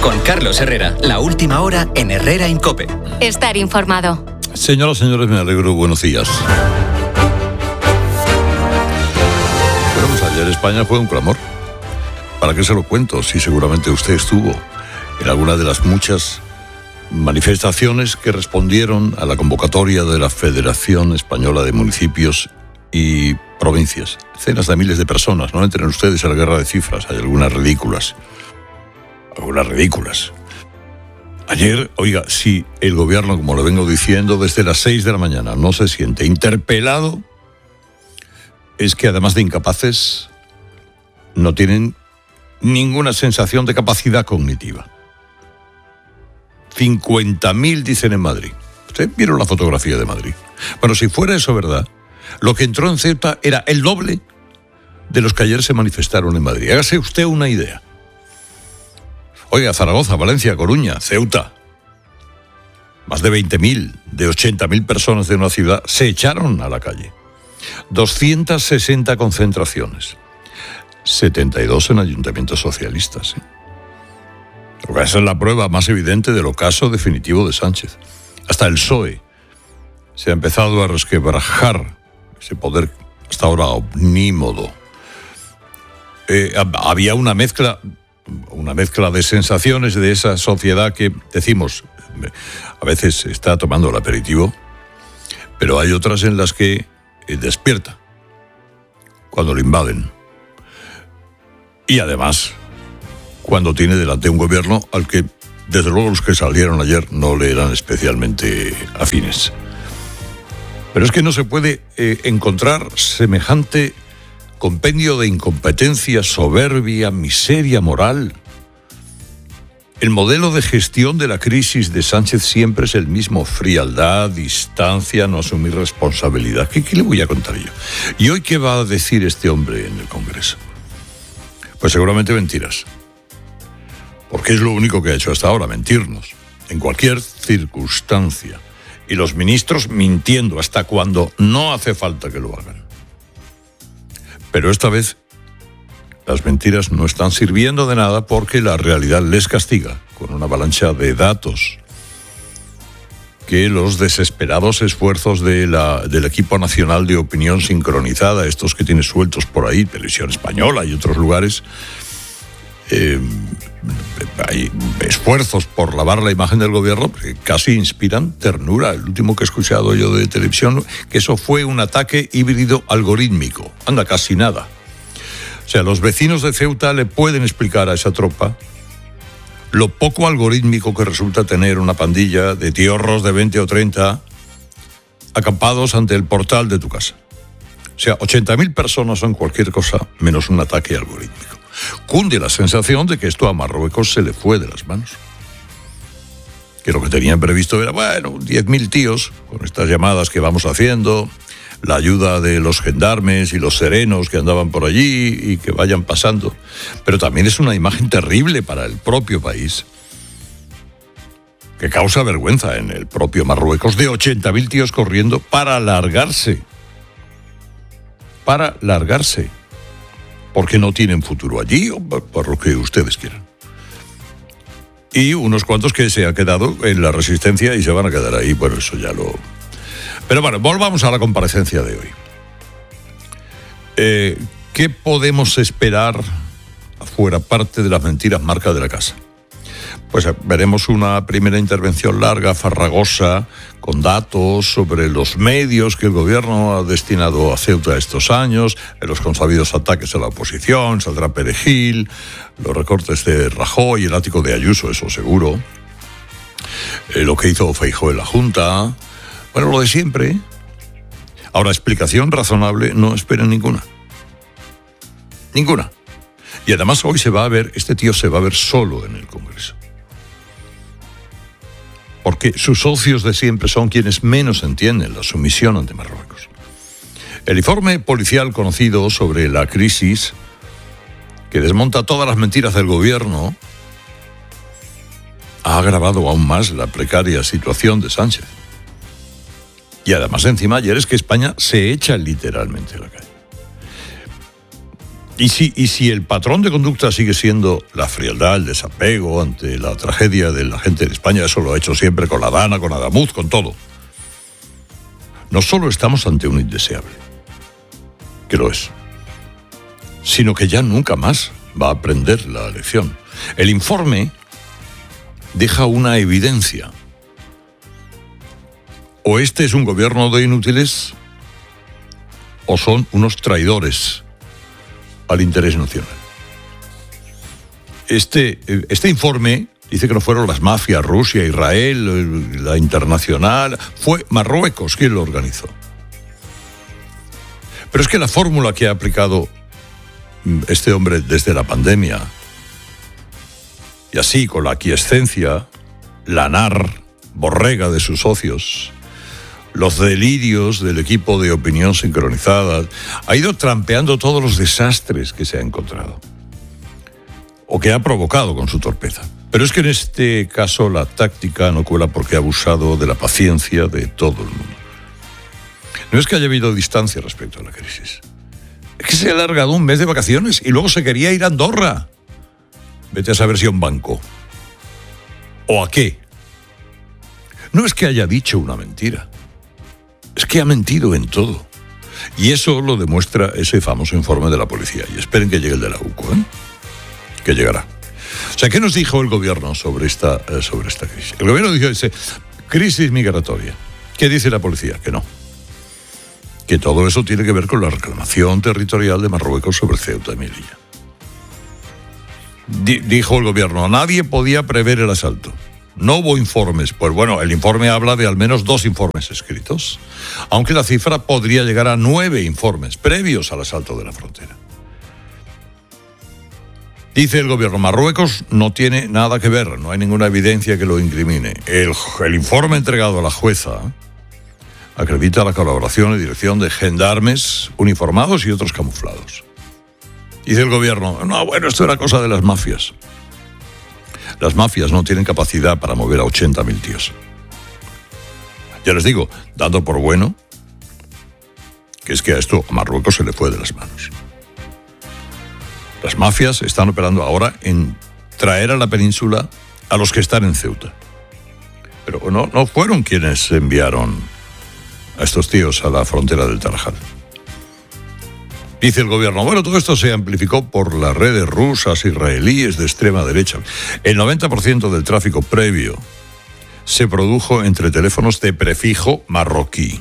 Con Carlos Herrera, la última hora en Herrera en COPE. Estar informado. Señoras, señores, me alegro. Buenos días. Bueno, pues ayer España fue un clamor. ¿Para qué se lo cuento? Si seguramente usted estuvo en alguna de las muchas manifestaciones que respondieron a la convocatoria de la Federación Española de Municipios y Provincias. Decenas de miles de personas, no entren ustedes en la guerra de cifras, hay algunas ridículas. Ayer, oiga, si el gobierno, como lo vengo diciendo, desde las 6 de la mañana no se siente interpelado, es que además de incapaces, no tienen ninguna sensación de capacidad cognitiva. 50.000 dicen en Madrid. ¿Usted vieron la fotografía de Madrid? Bueno, si fuera eso verdad, lo que entró en Ceuta era el doble de los que ayer se manifestaron en Madrid. Hágase usted una idea. Oiga, Zaragoza, Valencia, Coruña, Ceuta. Más de 20.000, de 80.000 personas de una ciudad se echaron a la calle. 260 concentraciones. 72 en ayuntamientos socialistas. Esa es la prueba más evidente del ocaso definitivo de Sánchez. Hasta el PSOE se ha empezado a resquebrajar ese poder hasta ahora omnímodo. Había una mezcla de sensaciones de esa sociedad que, decimos, a veces está tomando el aperitivo, pero hay otras en las que despierta cuando lo invaden. Y además, cuando tiene delante un gobierno al que, desde luego, los que salieron ayer no le eran especialmente afines. Pero es que no se puede encontrar semejante compendio de incompetencia, soberbia, miseria moral. El modelo de gestión de la crisis de Sánchez siempre es el mismo: frialdad, distancia, no asumir responsabilidad. ¿Qué le voy a contar yo? ¿Y hoy qué va a decir este hombre en el Congreso? Pues seguramente mentiras. Porque es lo único que ha hecho hasta ahora, mentirnos, en cualquier circunstancia. Y los ministros mintiendo hasta cuando no hace falta que lo hagan. Pero esta vez las mentiras no están sirviendo de nada porque la realidad les castiga con una avalancha de datos que los desesperados esfuerzos del equipo nacional de opinión sincronizada, estos que tiene sueltos por ahí, Televisión Española y otros lugares, hay esfuerzos por lavar la imagen del gobierno que casi inspiran ternura. El último que he escuchado yo de televisión, que eso fue un ataque híbrido algorítmico. Anda, casi nada. O sea, los vecinos de Ceuta le pueden explicar a esa tropa lo poco algorítmico que resulta tener una pandilla de tiorros de 20 o 30 acampados ante el portal de tu casa. O sea, 80.000 personas son cualquier cosa menos un ataque algorítmico. Cunde la sensación de que esto a Marruecos se le fue de las manos. Que lo que tenían previsto era, 10.000 tíos, con estas llamadas que vamos haciendo, la ayuda de los gendarmes y los serenos que andaban por allí y que vayan pasando. Pero también es una imagen terrible para el propio país, que causa vergüenza en el propio Marruecos, de 80.000 tíos corriendo para largarse. Porque no tienen futuro allí o por lo que ustedes quieran. Y unos cuantos que se han quedado en la resistencia y se van a quedar ahí. Bueno, eso ya lo... Pero bueno, volvamos a la comparecencia de hoy. ¿Qué podemos esperar afuera, parte de las mentiras marca de la casa? Pues veremos una primera intervención larga, farragosa, con datos sobre los medios que el gobierno ha destinado a Ceuta estos años, en los consabidos ataques a la oposición, saldrá Perejil, los recortes de Rajoy, el ático de Ayuso, eso seguro, lo que hizo Feijóo en la Junta, bueno, lo de siempre. Ahora, explicación razonable, no esperen ninguna. Ninguna. Y además hoy este tío se va a ver solo en el Congreso. Porque sus socios de siempre son quienes menos entienden la sumisión ante Marruecos. El informe policial conocido sobre la crisis, que desmonta todas las mentiras del gobierno, ha agravado aún más la precaria situación de Sánchez. Y además, encima, ayer es que España se echa literalmente a la calle. Y si el patrón de conducta sigue siendo la frialdad, el desapego ante la tragedia de la gente de España, eso lo ha hecho siempre con la Dana, con Adamuz, con todo. No solo estamos ante un indeseable, que lo es, sino que ya nunca más va a aprender la lección. El informe deja una evidencia. O este es un gobierno de inútiles, o son unos traidores al interés nacional. Este informe dice que no fueron las mafias, Rusia, Israel, la internacional, fue Marruecos quien lo organizó. Pero es que la fórmula que ha aplicado este hombre desde la pandemia, y así con la aquiescencia, la borrega de sus socios, los delirios del equipo de opinión sincronizada, ha ido trampeando todos los desastres que se ha encontrado o que ha provocado con su torpeza. Pero es que en este caso la táctica no cuela porque ha abusado de la paciencia de todo el mundo. No es que haya habido distancia respecto a la crisis, es que se ha alargado un mes de vacaciones y luego se quería ir a Andorra. Vete a saber si a un banco. ¿O a qué? No es que haya dicho una mentira, es que ha mentido en todo. Y eso lo demuestra ese famoso informe de la policía. Y esperen que llegue el de la UCO, que llegará. O sea, ¿qué nos dijo el gobierno sobre esta crisis? El gobierno dice, crisis migratoria. ¿Qué dice la policía? Que no. Que todo eso tiene que ver con la reclamación territorial de Marruecos sobre Ceuta y Melilla. Dijo el gobierno, nadie podía prever el asalto. No hubo informes. Pues bueno, el informe habla de al menos 2 informes escritos, aunque la cifra podría llegar a 9 informes previos al asalto de la frontera. Dice el gobierno, Marruecos no tiene nada que ver, no hay ninguna evidencia que lo incrimine. El informe entregado a la jueza acredita la colaboración y dirección de gendarmes uniformados y otros camuflados. Dice el gobierno, no, bueno, esto era cosa de las mafias. Las mafias no tienen capacidad para mover a 80.000 tíos. Ya les digo, dando por bueno que es que a esto a Marruecos se le fue de las manos. Las mafias están operando ahora en traer a la península a los que están en Ceuta. Pero no fueron quienes enviaron a estos tíos a la frontera del Tarajal. Dice el gobierno, bueno, todo esto se amplificó por las redes rusas, israelíes de extrema derecha. El 90% del tráfico previo se produjo entre teléfonos de prefijo marroquí.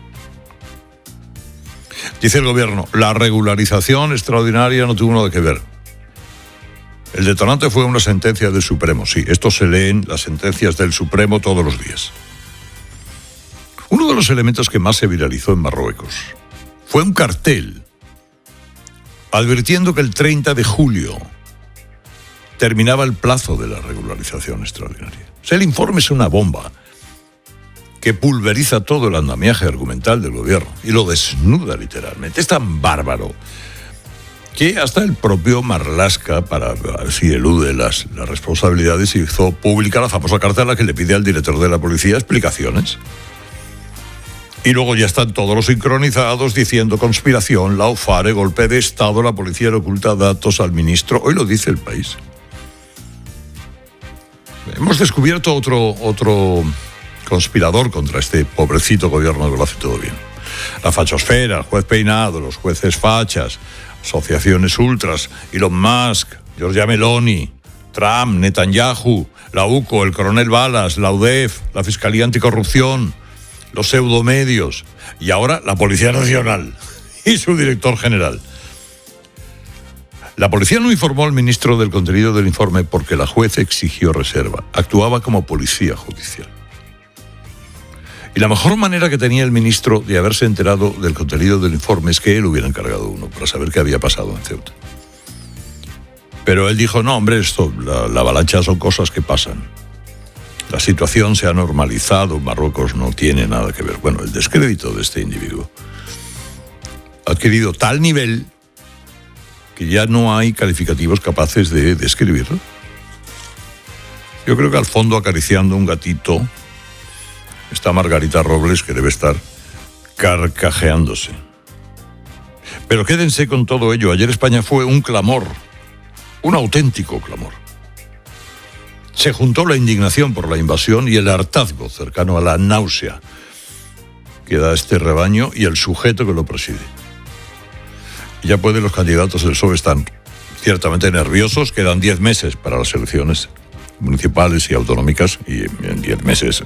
Dice el gobierno, la regularización extraordinaria no tuvo nada que ver. El detonante fue una sentencia del Supremo. Sí, esto se leen las sentencias del Supremo todos los días. Uno de los elementos que más se viralizó en Marruecos fue un cartel advirtiendo que el 30 de julio terminaba el plazo de la regularización extraordinaria. O sea, el informe es una bomba que pulveriza todo el andamiaje argumental del gobierno y lo desnuda literalmente. Es tan bárbaro que hasta el propio Marlaska, para ver si elude las responsabilidades, hizo pública la famosa carta en la que le pide al director de la policía explicaciones. Y luego ya están todos los sincronizados diciendo conspiración, la OFARE, golpe de Estado, la policía le oculta datos al ministro. Hoy lo dice El País. Hemos descubierto otro conspirador contra este pobrecito gobierno que lo hace todo bien. La fachosfera, el juez Peinado, los jueces fachas, asociaciones ultras, Elon Musk, Giorgia Meloni, Trump, Netanyahu, la UCO, el coronel Balas, la UDEF, la Fiscalía Anticorrupción, los pseudomedios y ahora la Policía Nacional y su director general. La policía no informó al ministro del contenido del informe porque la juez exigió reserva. Actuaba como policía judicial. Y la mejor manera que tenía el ministro de haberse enterado del contenido del informe es que él hubiera encargado uno para saber qué había pasado en Ceuta. Pero él dijo, no, hombre, la avalancha son cosas que pasan. La situación se ha normalizado, Marruecos no tiene nada que ver. Bueno, el descrédito de este individuo ha adquirido tal nivel que ya no hay calificativos capaces de describirlo. Yo creo que al fondo, acariciando un gatito, está Margarita Robles, que debe estar carcajeándose. Pero quédense con todo ello. Ayer España fue un clamor, un auténtico clamor. Se juntó la indignación por la invasión y el hartazgo cercano a la náusea que da este rebaño y el sujeto que lo preside. Ya pueden los candidatos del PSOE están ciertamente nerviosos. Quedan 10 meses para las elecciones municipales y autonómicas y en 10 meses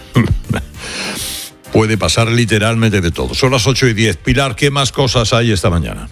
puede pasar literalmente de todo. Son las 8:10. Pilar, ¿qué más cosas hay esta mañana?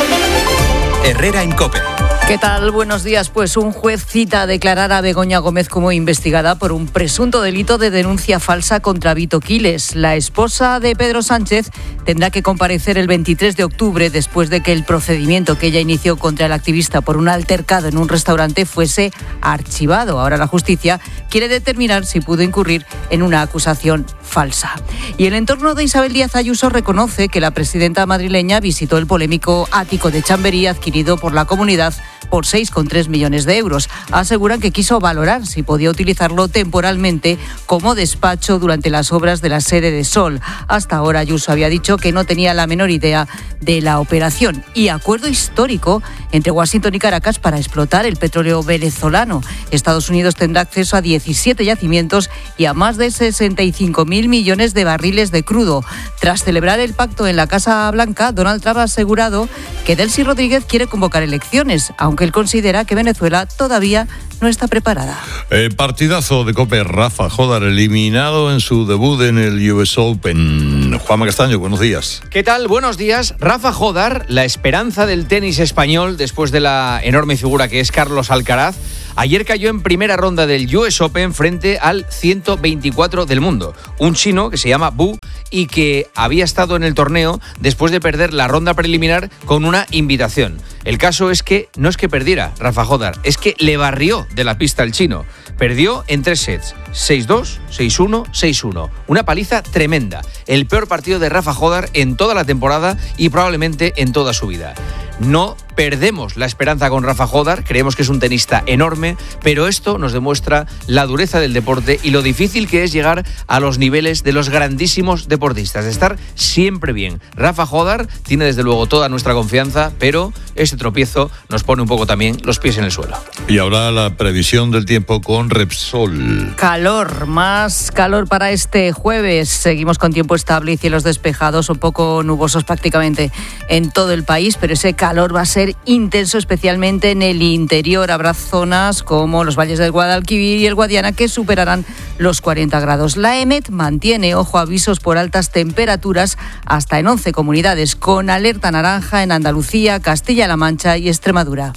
Herrera en COPE. ¿Qué tal? Buenos días. Pues un juez cita a declarar a Begoña Gómez como investigada por un presunto delito de denuncia falsa contra Vito Quiles. La esposa de Pedro Sánchez tendrá que comparecer el 23 de octubre después de que el procedimiento que ella inició contra el activista por un altercado en un restaurante fuese archivado. Ahora la justicia quiere determinar si pudo incurrir en una acusación falsa. Y el entorno de Isabel Díaz Ayuso reconoce que la presidenta madrileña visitó el polémico ático de Chamberí adquirido por la comunidad por 6,3 millones de euros. Aseguran que quiso valorar si podía utilizarlo temporalmente como despacho durante las obras de la sede de Sol. Hasta ahora Ayuso había dicho que no tenía la menor idea de la operación. Y acuerdo histórico entre Washington y Caracas para explotar el petróleo venezolano. Estados Unidos tendrá acceso a 17 yacimientos y a más de 65.000 millones de barriles de crudo. Tras celebrar el pacto en la Casa Blanca, Donald Trump ha asegurado que Delcy Rodríguez quiere convocar elecciones, aunque él considera que Venezuela todavía no está preparada. Partidazo de COPE. Rafa Jodar eliminado en su debut en el US Open. Juanma Castaño, buenos días. ¿Qué tal? Buenos días. Rafa Jodar, la esperanza del tenis español después de la enorme figura que es Carlos Alcaraz, ayer cayó en primera ronda del US Open frente al 124 del mundo. Un chino que se llama Bu y que había estado en el torneo después de perder la ronda preliminar con una invitación. El caso es que no es que perdiera Rafa Jodar, es que le barrió de la pista el chino. Perdió en 3 sets, 6-2, 6-1, 6-1. Una paliza tremenda. El peor partido de Rafa Jodar en toda la temporada y probablemente en toda su vida. No perdemos la esperanza con Rafa Jodar, creemos que es un tenista enorme, pero esto nos demuestra la dureza del deporte y lo difícil que es llegar a los niveles de los grandísimos deportistas, de estar siempre bien. Rafa Jodar tiene desde luego toda nuestra confianza, pero este tropiezo nos pone un poco también los pies en el suelo. Y ahora la previsión del tiempo con Repsol. Calor, más calor para este jueves. Seguimos con tiempo estable y cielos despejados, un poco nubosos prácticamente en todo el país, pero ese calor va a ser intenso, especialmente en el interior. Habrá zonas como los valles del Guadalquivir y el Guadiana que superarán los 40 grados. La EMET mantiene, ojo, avisos por altas temperaturas hasta en 11 comunidades, con alerta naranja en Andalucía, Castilla-La Mancha y Extremadura.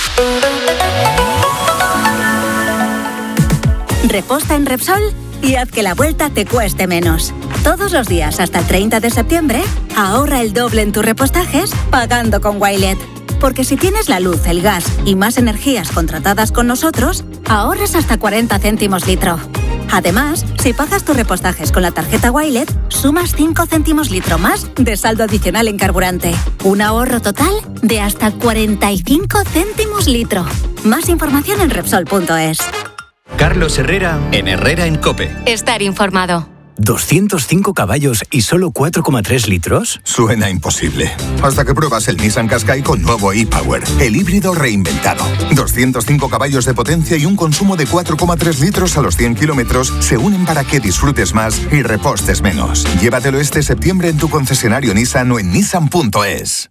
Reposta en Repsol y haz que la vuelta te cueste menos. Todos los días hasta el 30 de septiembre, ahorra el doble en tus repostajes pagando con Wilet. Porque si tienes la luz, el gas y más energías contratadas con nosotros, ahorras hasta 40 céntimos litro. Además, si pagas tus repostajes con la tarjeta Wilet, sumas 5 céntimos litro más de saldo adicional en carburante. Un ahorro total de hasta 45 céntimos litro. Más información en Repsol.es. Carlos Herrera en Herrera en COPE. Estar informado. ¿205 caballos y solo 4,3 litros? Suena imposible. Hasta que pruebas el Nissan Qashqai con nuevo e-Power, el híbrido reinventado. 205 caballos de potencia y un consumo de 4,3 litros a los 100 kilómetros se unen para que disfrutes más y repostes menos. Llévatelo este septiembre en tu concesionario Nissan o en nissan.es.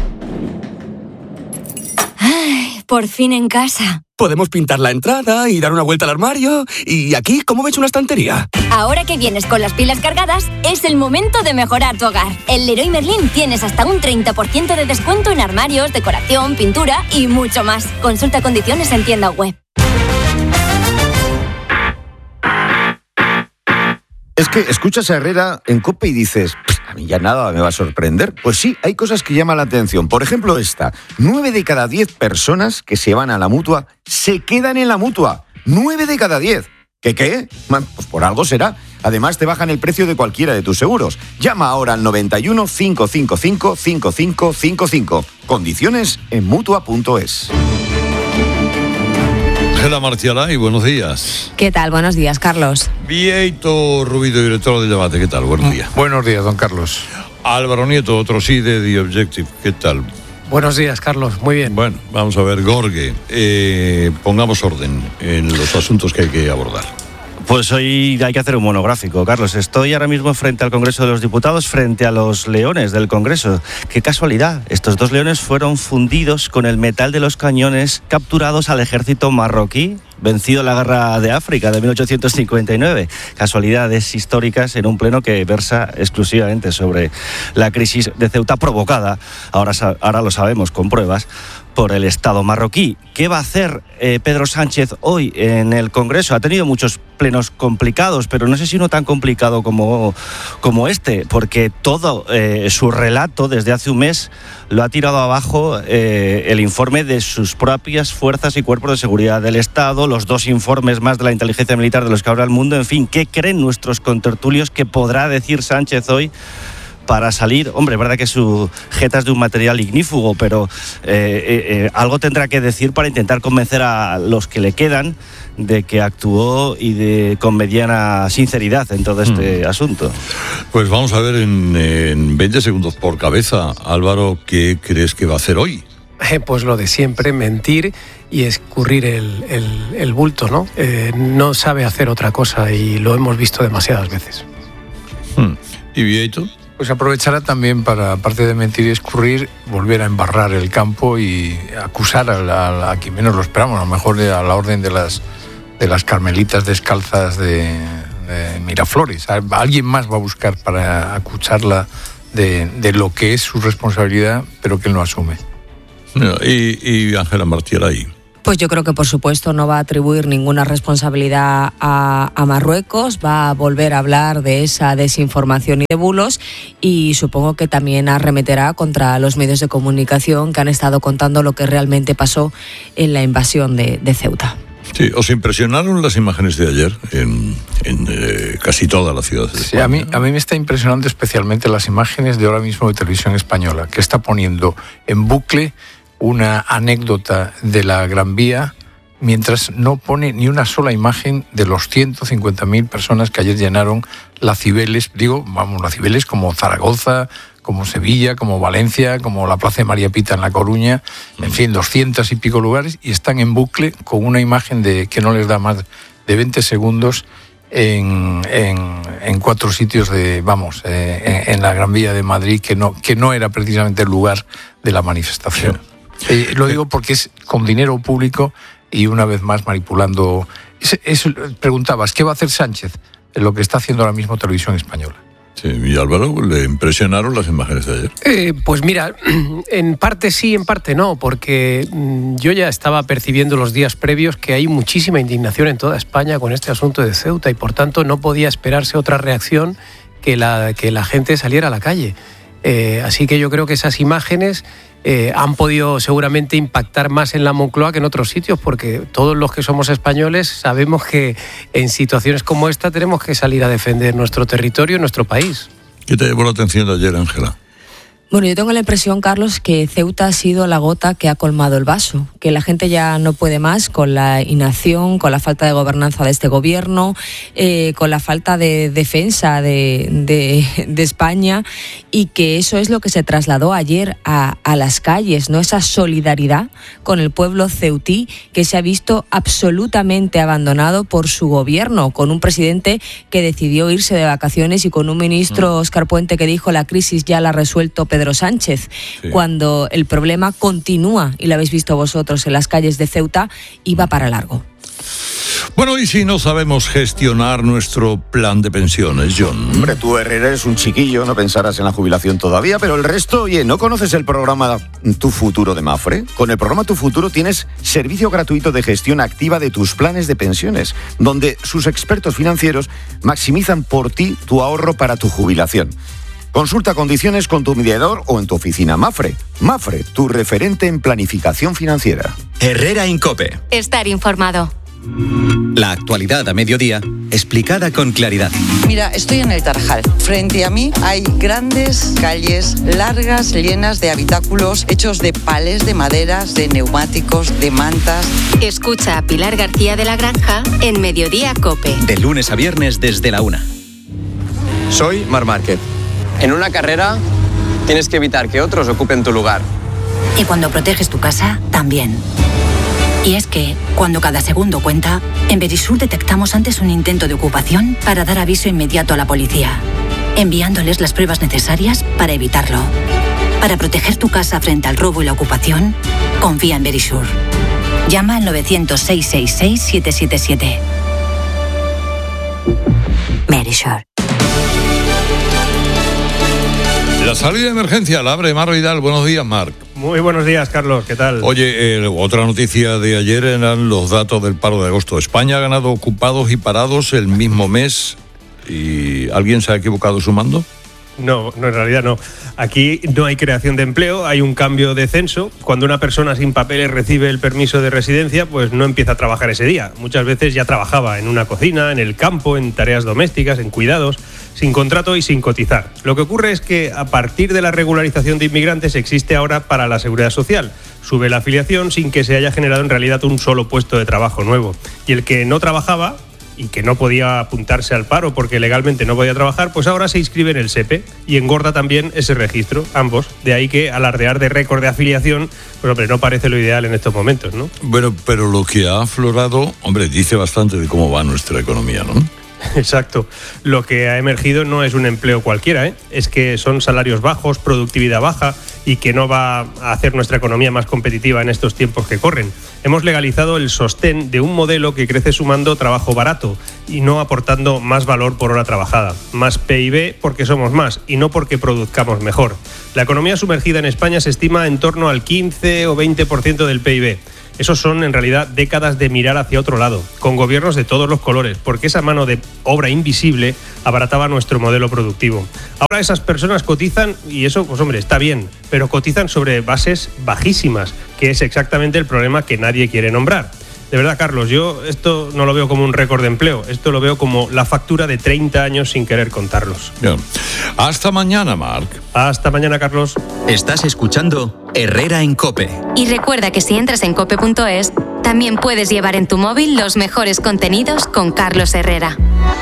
Ay, por fin en casa. Podemos pintar la entrada y dar una vuelta al armario. ¿Y aquí cómo ves una estantería? Ahora que vienes con las pilas cargadas, es el momento de mejorar tu hogar. En Leroy Merlin tienes hasta un 30% de descuento en armarios, decoración, pintura y mucho más. Consulta condiciones en tienda web. Es que escuchas a Herrera en COPE y dices, a mí ya nada me va a sorprender. Pues sí, hay cosas que llaman la atención. Por ejemplo esta, 9 de cada 10 personas que se van a la Mutua se quedan en la Mutua. 9 de cada 10. ¿Qué? Pues por algo será. Además te bajan el precio de cualquiera de tus seguros. Llama ahora al 91 555 5555. Condiciones en Mutua.es. Ángela Marcialay, buenos días. ¿Qué tal? Buenos días, Carlos. Vieito Rubido, director del debate. ¿Qué tal? Buenos días. Buenos días, don Carlos. Álvaro Nieto, otro sí de The Objective. ¿Qué tal? Buenos días, Carlos. Muy bien. Bueno, vamos a ver, Gorge. Pongamos orden en los asuntos que hay que abordar. Pues hoy hay que hacer un monográfico, Carlos. Estoy ahora mismo frente al Congreso de los Diputados, frente a los leones del Congreso. ¡Qué casualidad! Estos 2 leones fueron fundidos con el metal de los cañones capturados al ejército marroquí, vencido en la Guerra de África de 1859. Casualidades históricas en un pleno que versa exclusivamente sobre la crisis de Ceuta provocada, ahora lo sabemos con pruebas, por el Estado marroquí. ¿Qué va a hacer Pedro Sánchez hoy en el Congreso? Ha tenido muchos plenos complicados, pero no sé si uno tan complicado como este, porque todo su relato desde hace un mes lo ha tirado abajo el informe de sus propias fuerzas y cuerpos de seguridad del Estado, los 2 informes más de la inteligencia militar de los que habla el mundo. En fin, ¿qué creen nuestros contertulios que podrá decir Sánchez hoy para salir? Hombre, es verdad que su jeta es de un material ignífugo, pero algo tendrá que decir para intentar convencer a los que le quedan de que actuó con mediana sinceridad en todo este asunto. Pues vamos a ver en 20 segundos por cabeza, Álvaro, ¿qué crees que va a hacer hoy? Pues lo de siempre, mentir y escurrir el bulto, ¿no? No sabe hacer otra cosa y lo hemos visto demasiadas veces. ¿Y Vieito? Pues aprovechará también para, aparte de mentir y escurrir, volver a embarrar el campo y acusar a quien menos lo esperamos, a lo mejor a la orden de las carmelitas descalzas de Miraflores. Alguien más va a buscar para acusarla de lo que es su responsabilidad, pero que él no asume. Y Ángela Martier. Pues yo creo que, por supuesto, no va a atribuir ninguna responsabilidad a Marruecos, va a volver a hablar de esa desinformación y de bulos, y supongo que también arremeterá contra los medios de comunicación que han estado contando lo que realmente pasó en la invasión de Ceuta. Sí, ¿os impresionaron las imágenes de ayer en casi toda la ciudad? Sí, a mí me está impresionando especialmente las imágenes de ahora mismo de Televisión Española, que está poniendo en bucle una anécdota de la Gran Vía, mientras no pone ni una sola imagen de los 150.000 personas que ayer llenaron la Cibeles, la Cibeles como Zaragoza, como Sevilla, como Valencia, como la Plaza de María Pita en La Coruña, en fin, 200 y pico lugares, y están en bucle con una imagen que no les da más de 20 segundos en 4 sitios en la Gran Vía de Madrid, que no era precisamente el lugar de la manifestación. Lo digo porque es con dinero público y una vez más manipulando. Preguntabas, ¿qué va a hacer Sánchez? Lo que está haciendo ahora mismo Televisión Española. Sí, y Álvaro, ¿le impresionaron las imágenes de ayer? Pues mira, en parte sí, en parte no, porque yo ya estaba percibiendo los días previos que hay muchísima indignación en toda España con este asunto de Ceuta, y por tanto no podía esperarse otra reacción que la gente saliera a la calle. Así que yo creo que esas imágenes han podido seguramente impactar más en la Moncloa que en otros sitios, porque todos los que somos españoles sabemos que en situaciones como esta tenemos que salir a defender nuestro territorio y nuestro país. ¿Qué te llamó la atención de ayer, Ángela? Bueno, yo tengo la impresión, Carlos, que Ceuta ha sido la gota que ha colmado el vaso, que la gente ya no puede más con la inacción, con la falta de gobernanza de este gobierno, con la falta de defensa de España, y que eso es lo que se trasladó ayer a las calles, ¿no? Esa solidaridad con el pueblo ceutí, que se ha visto absolutamente abandonado por su gobierno, con un presidente que decidió irse de vacaciones y con un ministro, Óscar Puente, que dijo la crisis ya la ha resuelto Pedro Sánchez, sí, cuando el problema continúa, y lo habéis visto vosotros en las calles de Ceuta, y va para largo. Bueno, y si no sabemos gestionar nuestro plan de pensiones, John. Hombre, tú, Herrera, eres un chiquillo, no pensarás en la jubilación todavía, pero el resto, oye, ¿no conoces el programa Tu Futuro de Mafre? Con el programa Tu Futuro tienes servicio gratuito de gestión activa de tus planes de pensiones, donde sus expertos financieros maximizan por ti tu ahorro para tu jubilación. Consulta condiciones con tu mediador o en tu oficina. Mafre, tu referente en planificación financiera. Herrera en COPE. Estar informado. La actualidad a mediodía, explicada con claridad. Mira, estoy en el Tarajal. Frente a mí hay grandes calles largas, llenas de habitáculos hechos de palés, de maderas, de neumáticos, de mantas. Escucha a Pilar García de la Granja en Mediodía COPE. De lunes a viernes desde la 1. Soy Marc Márquez. En una carrera tienes que evitar que otros ocupen tu lugar. Y cuando proteges tu casa, también. Y es que, cuando cada segundo cuenta, en Verisur detectamos antes un intento de ocupación para dar aviso inmediato a la policía, enviándoles las pruebas necesarias para evitarlo. Para proteger tu casa frente al robo y la ocupación, confía en Verisur. Llama al 900-666-777. Verisur. La salida de emergencia la abre Marc Vidal. Buenos días, Marc. Muy buenos días, Carlos. ¿Qué tal? Oye, otra noticia de ayer eran los datos del paro de agosto. España ha ganado ocupados y parados el mismo mes. ¿Y alguien se ha equivocado sumando? No, en realidad no. Aquí no hay creación de empleo, hay un cambio de censo. Cuando una persona sin papeles recibe el permiso de residencia, pues no empieza a trabajar ese día. Muchas veces ya trabajaba en una cocina, en el campo, en tareas domésticas, en cuidados, sin contrato y sin cotizar. Lo que ocurre es que a partir de la regularización de inmigrantes existe ahora para la Seguridad Social. Sube la afiliación sin que se haya generado en realidad un solo puesto de trabajo nuevo. Y el que no trabajaba y que no podía apuntarse al paro porque legalmente no podía trabajar, pues ahora se inscribe en el SEPE y engorda también ese registro, ambos. De ahí que alardear de récord de afiliación, pues hombre, no parece lo ideal en estos momentos, ¿no? Bueno, pero lo que ha aflorado, hombre, dice bastante de cómo va nuestra economía, ¿no? Exacto. Lo que ha emergido no es un empleo cualquiera, ¿eh? Es que son salarios bajos, productividad baja y que no va a hacer nuestra economía más competitiva en estos tiempos que corren. Hemos legalizado el sostén de un modelo que crece sumando trabajo barato y no aportando más valor por hora trabajada. Más PIB porque somos más y no porque produzcamos mejor. La economía sumergida en España se estima en torno al 15 o 20% del PIB. Esos son en realidad décadas de mirar hacia otro lado, con gobiernos de todos los colores, porque esa mano de obra invisible abarataba nuestro modelo productivo. Ahora esas personas cotizan, y eso, pues hombre, está bien, pero cotizan sobre bases bajísimas, que es exactamente el problema que nadie quiere nombrar. De verdad, Carlos, yo esto no lo veo como un récord de empleo, esto lo veo como la factura de 30 años sin querer contarlos. Bien. Hasta mañana, Marc. Hasta mañana, Carlos. Estás escuchando Herrera en COPE. Y recuerda que si entras en cope.es, también puedes llevar en tu móvil los mejores contenidos con Carlos Herrera.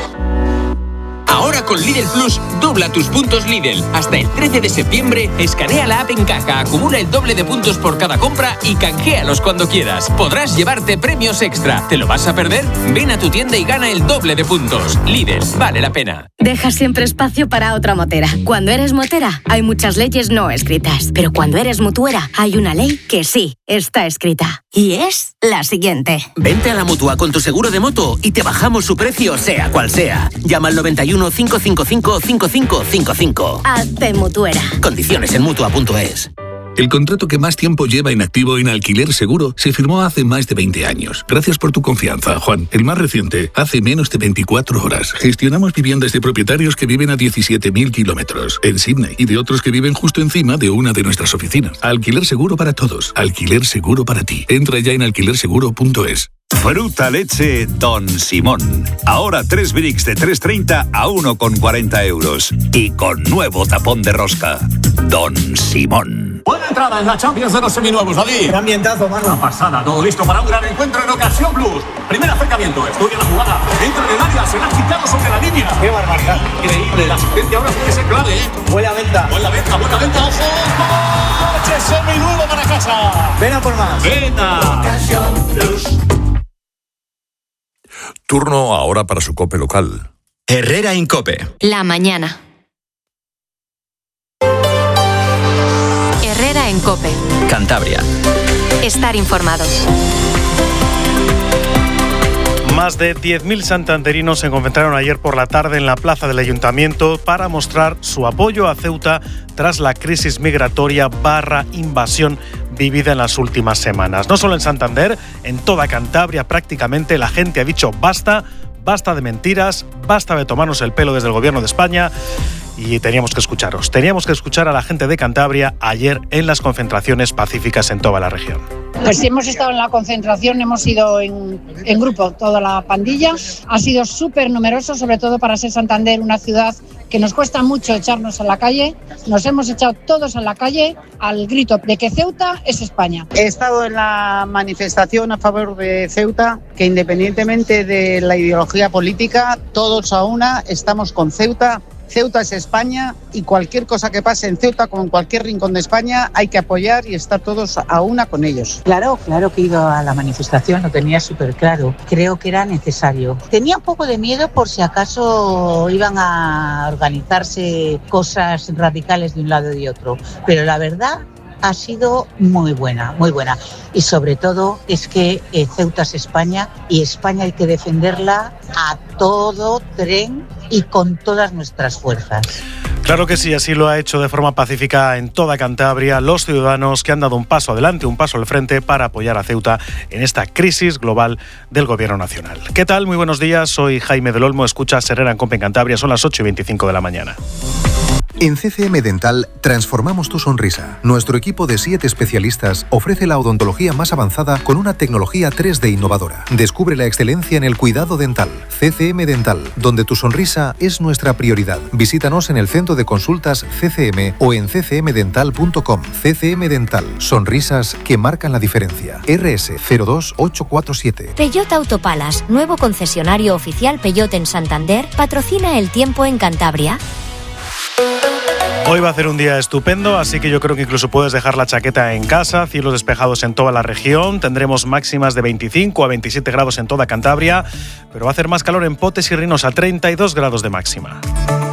Ahora con Lidl Plus, dobla tus puntos Lidl. Hasta el 13 de septiembre, escanea la app en caja, acumula el doble de puntos por cada compra y canjealos cuando quieras. Podrás llevarte premios extra. ¿Te lo vas a perder? Ven a tu tienda y gana el doble de puntos. Lidl, vale la pena. Deja siempre espacio para otra motera. Cuando eres motera, hay muchas leyes no escritas. Pero cuando eres mutuera, hay una ley que sí está escrita. Y es la siguiente. Vente a la Mutua con tu seguro de moto y te bajamos su precio, sea cual sea. Llama al 91 555 5555. Hazte mutuera. Condiciones en Mutua.es. El contrato que más tiempo lleva inactivo en Alquiler Seguro se firmó hace más de 20 años. Gracias por tu confianza, Juan. El más reciente, hace menos de 24 horas. Gestionamos viviendas de propietarios que viven a 17.000 kilómetros en Sydney y de otros que viven justo encima de una de nuestras oficinas. Alquiler Seguro para todos. Alquiler Seguro para ti. Entra ya en alquilerseguro.es. Fruta leche Don Simón. Ahora 3 bricks de 3,30 a 1,40 euros. Y con nuevo tapón de rosca. Don Simón. Buena entrada en la Champions de los seminuevos, David. Qué ambientazo, mano. Una pasada, todo listo para un gran encuentro en Ocasión Plus. Primer acercamiento, estudia la jugada. Entra en el área, se la ha quitado sobre la línea. Qué barbaridad. Increíble, la asistencia ahora puede ser clave, ¿eh? Buena venta. Buena venta, ojo. ¡Coche seminuevo para casa! Ven a por más. Venta. Ocasión Plus. Turno ahora para su COPE local. Herrera en COPE. La mañana. Herrera en COPE. Cantabria. Estar informado. Más de 10.000 santanderinos se concentraron ayer por la tarde en la plaza del Ayuntamiento para mostrar su apoyo a Ceuta tras la crisis migratoria / invasión vivida en las últimas semanas. No solo en Santander, en toda Cantabria prácticamente la gente ha dicho basta de mentiras, basta de tomarnos el pelo desde el Gobierno de España. Y teníamos que escucharos. Teníamos que escuchar a la gente de Cantabria ayer en las concentraciones pacíficas en toda la región. Pues sí, hemos estado en la concentración, hemos ido en grupo, toda la pandilla. Ha sido súper numeroso, sobre todo para ser Santander, una ciudad que nos cuesta mucho echarnos a la calle. Nos hemos echado todos a la calle al grito de que Ceuta es España. He estado en la manifestación a favor de Ceuta, que independientemente de la ideología política, todos a una estamos con Ceuta Ceuta es España y cualquier cosa que pase en Ceuta, como en cualquier rincón de España, hay que apoyar y estar todos a una con ellos. Claro que he ido a la manifestación, lo tenía súper claro. Creo que era necesario. Tenía un poco de miedo por si acaso iban a organizarse cosas radicales de un lado y de otro, pero la verdad ha sido muy buena, muy buena. Y sobre todo es que Ceuta es España y España hay que defenderla a todo tren y con todas nuestras fuerzas. Claro que sí, así lo ha hecho de forma pacífica en toda Cantabria los ciudadanos que han dado un paso adelante, un paso al frente para apoyar a Ceuta en esta crisis global del Gobierno Nacional. ¿Qué tal? Muy buenos días, soy Jaime del Olmo, escuchas Herrera en COPE en Cantabria, son las 8:25 de la mañana. En CCM Dental transformamos tu sonrisa. Nuestro equipo de 7 especialistas ofrece la odontología más avanzada con una tecnología 3D innovadora. Descubre la excelencia en el cuidado dental. CCM Dental, donde tu sonrisa es nuestra prioridad. Visítanos en el centro de consultas CCM o en ccmdental.com. CCM Dental, sonrisas que marcan la diferencia. RS 02847. Peugeot Autopalas, nuevo concesionario oficial Peugeot en Santander, patrocina el tiempo en Cantabria. Hoy va a ser un día estupendo, así que yo creo que incluso puedes dejar la chaqueta en casa, cielos despejados en toda la región, tendremos máximas de 25 a 27 grados en toda Cantabria, pero va a hacer más calor en Potes y Reynosa, 32 grados de máxima.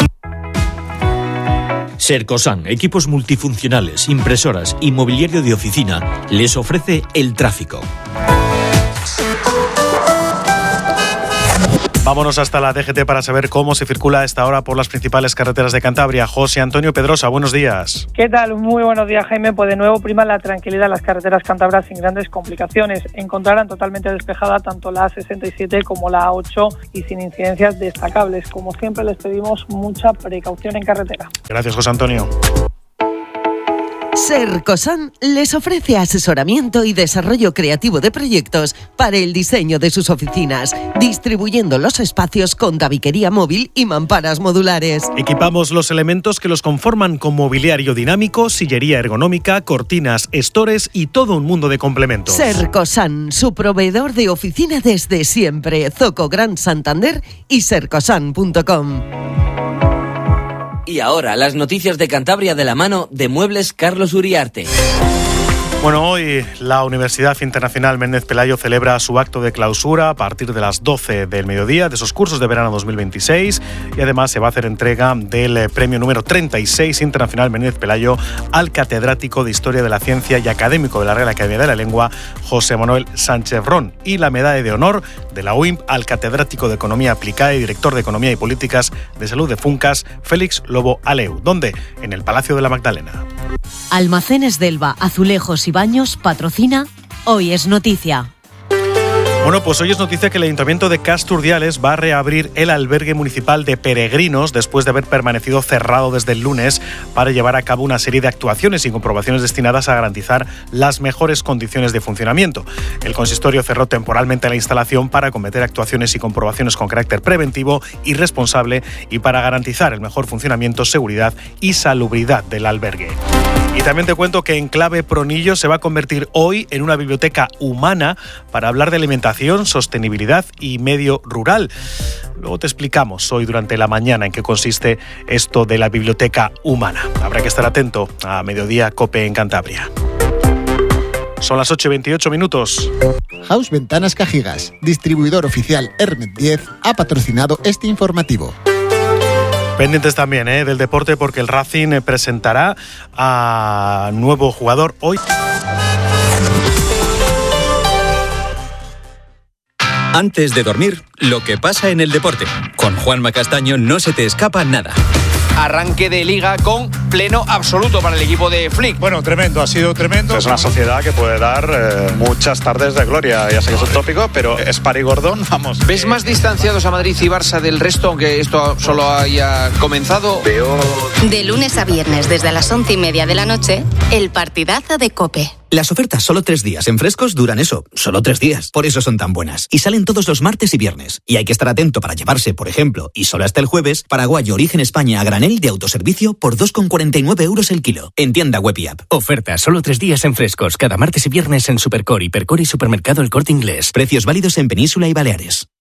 Sercosan, equipos multifuncionales, impresoras y mobiliario de oficina, les ofrece el tráfico. Vámonos hasta la DGT para saber cómo se circula a esta hora por las principales carreteras de Cantabria. José Antonio Pedrosa, buenos días. ¿Qué tal? Muy buenos días, Jaime. Pues de nuevo prima la tranquilidad en las carreteras cántabras sin grandes complicaciones. Encontrarán totalmente despejada tanto la A67 como la A8 y sin incidencias destacables. Como siempre les pedimos mucha precaución en carretera. Gracias, José Antonio. Sercosan les ofrece asesoramiento y desarrollo creativo de proyectos para el diseño de sus oficinas, distribuyendo los espacios con tabiquería móvil y mamparas modulares. Equipamos los elementos que los conforman con mobiliario dinámico, sillería ergonómica, cortinas, estores y todo un mundo de complementos. Sercosan, su proveedor de oficina desde siempre. Zoco Gran Santander y sercosan.com. Y ahora, las noticias de Cantabria de la mano de Muebles Carlos Uriarte. Bueno, hoy la Universidad Internacional Méndez Pelayo celebra su acto de clausura a partir de las 12 del mediodía de esos cursos de verano 2026 y además se va a hacer entrega del premio número 36 Internacional Méndez Pelayo al catedrático de Historia de la Ciencia y académico de la Real Academia de la Lengua, José Manuel Sánchez Ron, y la medalla de honor de la UIMP al catedrático de Economía Aplicada y director de Economía y Políticas de Salud de Funcas, Félix Lobo Aleu. ¿Dónde? En el Palacio de la Magdalena. Almacenes Delva, Azulejos y Baños patrocina Hoy es Noticia. Bueno, pues hoy es noticia que el Ayuntamiento de Casturdiales va a reabrir el albergue municipal de peregrinos después de haber permanecido cerrado desde el lunes para llevar a cabo una serie de actuaciones y comprobaciones destinadas a garantizar las mejores condiciones de funcionamiento. El consistorio cerró temporalmente la instalación para acometer actuaciones y comprobaciones con carácter preventivo y responsable y para garantizar el mejor funcionamiento, seguridad y salubridad del albergue. Y también te cuento que Enclave Pronillo se va a convertir hoy en una biblioteca humana para hablar de alimentación, sostenibilidad y medio rural. Luego te explicamos hoy durante la mañana en qué consiste esto de la biblioteca humana. Habrá que estar atento a Mediodía COPE en Cantabria. Son las 8:28 minutos. House Ventanas Cajigas, distribuidor oficial Hermet 10, ha patrocinado este informativo. Pendientes también del deporte porque el Racing presentará a nuevo jugador hoy. Antes de dormir, lo que pasa en el deporte. Con Juanma Castaño no se te escapa nada. Arranque de liga con pleno absoluto para el equipo de Flick. Bueno, tremendo, ha sido tremendo. Es una sociedad que puede dar muchas tardes de gloria, ya sé que es un tópico, pero es Parigordón, vamos. ¿Ves más distanciados a Madrid y Barça del resto, aunque esto solo haya comenzado? De lunes a viernes, desde las 11:30 de la noche, el partidazo de COPE. Las ofertas solo 3 días en Frescos duran eso, solo 3 días. Por eso son tan buenas. Y salen todos los martes y viernes. Y hay que estar atento para llevarse, por ejemplo, y solo hasta el jueves, Paraguayo Origen España a granel de autoservicio por 2,49 € el kilo. En tienda web y app. Oferta solo 3 días en Frescos, cada martes y viernes en Supercor, Hipercor y Supermercado El Corte Inglés. Precios válidos en Península y Baleares.